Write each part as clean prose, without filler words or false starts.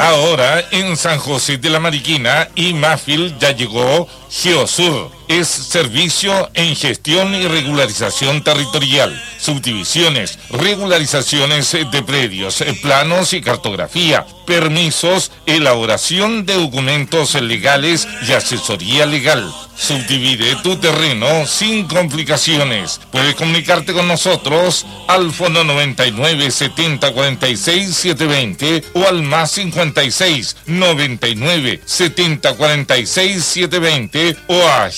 Ahora en San José de la Mariquina y Mafil ya llegó Geosur. Es servicio en gestión y regularización territorial, subdivisiones, regularizaciones de predios, planos y cartografía, permisos, elaboración de documentos legales y asesoría legal. Subdivide tu terreno sin complicaciones. Puedes comunicarte con nosotros al fono 99 70 46 720 o al más 56 99 70 46 720 o a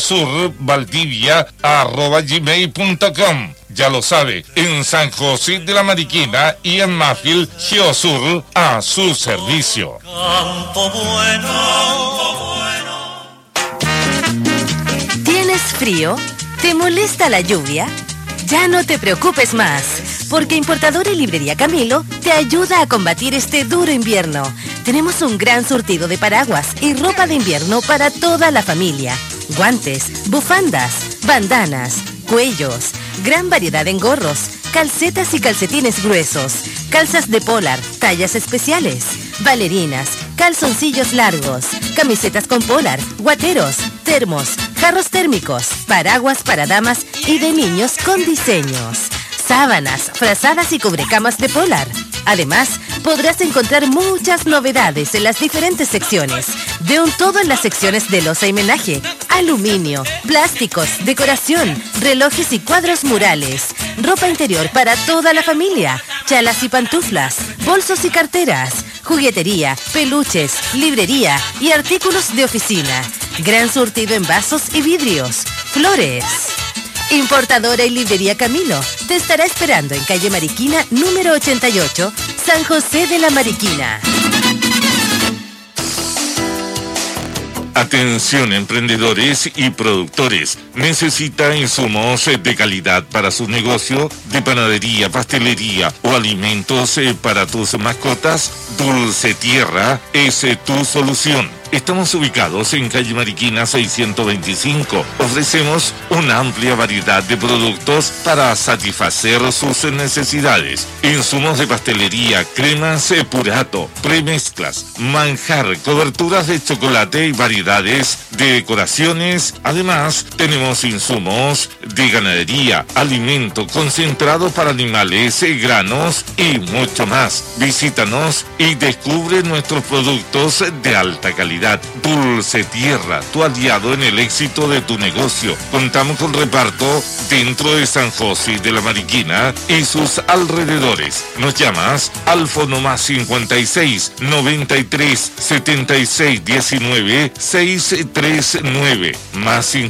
geosurvaldivia@gmail.com. Ya lo sabe, en San José de la Mariquina y en Mafil, Geosur a su servicio. Campo bueno. ¿Tienes frío? ¿Te molesta la lluvia? Ya no te preocupes más, porque Importadora y Librería Camilo te ayuda a combatir este duro invierno. Tenemos un gran surtido de paraguas y ropa de invierno para toda la familia. Guantes, bufandas, bandanas, cuellos, gran variedad en gorros, calcetas y calcetines gruesos, calzas de polar, tallas especiales, bailarinas, calzoncillos largos, camisetas con polar, guateros, termos, jarros térmicos, paraguas para damas y de niños con diseños, sábanas, frazadas y cubrecamas de polar. Además, podrás encontrar muchas novedades en las diferentes secciones. De un todo en las secciones de loza y menaje, aluminio, plásticos, decoración, relojes y cuadros murales, ropa interior para toda la familia, chalas y pantuflas, bolsos y carteras, juguetería, peluches, librería y artículos de oficina. Gran surtido en vasos y vidrios, flores. Importadora y Librería Camilo te estará esperando en calle Mariquina número 88, San José de la Mariquina. Atención emprendedores y productores. ¿Necesita insumos de calidad para su negocio de panadería, pastelería o alimentos para tus mascotas? Dulce Tierra es tu solución. Estamos ubicados en calle Mariquina 625. Ofrecemos una amplia variedad de productos para satisfacer sus necesidades. Insumos de pastelería, cremas purato, premezclas, manjar, coberturas de chocolate y variedades de decoraciones. Además, tenemos insumos de ganadería, alimento concentrado para animales, granos y mucho más. Visítanos y descubre nuestros productos de alta calidad. Dulce Tierra, tu aliado en el éxito de tu negocio. Contamos con reparto dentro de San José de la Mariquina y sus alrededores. Nos llamas al fono más 56 93 76 19 639 más